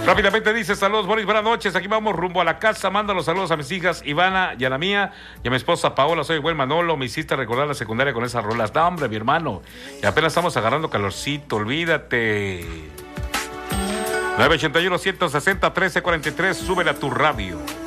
Rápidamente dice, saludos, Boris, buenas noches, aquí vamos rumbo a la casa, mando los saludos a mis hijas Ivana y a la mía, y a mi esposa Paola, soy el buen Manolo, me hiciste recordar la secundaria con esas rolas. No, hombre, mi hermano, y apenas estamos agarrando calorcito, olvídate. 981-160-1343, súbele a tu radio.